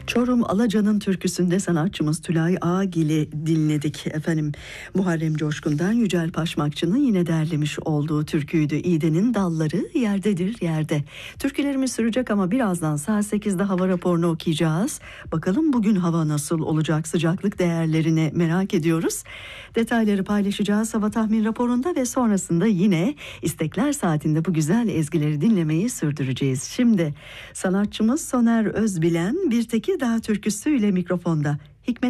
Çorum Alacan'ın türküsünde sanatçımız Tülay Ağgil'i dinledik efendim. Muharrem Coşkun'dan Yücel Paşmakçı'nın yine derlemiş olduğu türküydü. İğdenin dalları yerdedir yerde. Türkülerimiz sürecek ama birazdan saat 8'de hava raporunu okuyacağız. Bakalım bugün hava nasıl olacak, sıcaklık değerlerini merak ediyoruz. Detayları paylaşacağız hava tahmin raporunda ve sonrasında yine istekler saatinde bu güzel ezgileri dinlemeyi sürdüreceğiz. Şimdi sanatçımız Soner Özbilen bir Tekirdağ türküsüyle mikrofonda.